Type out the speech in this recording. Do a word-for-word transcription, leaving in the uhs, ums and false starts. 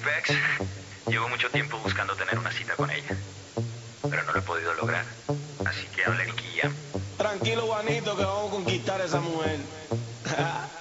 Pex, llevo mucho tiempo buscando tener una cita con ella, pero no lo he podido lograr. Así que hablé Nicky Jam. Tranquilo, Juanito, que vamos a conquistar a esa mujer.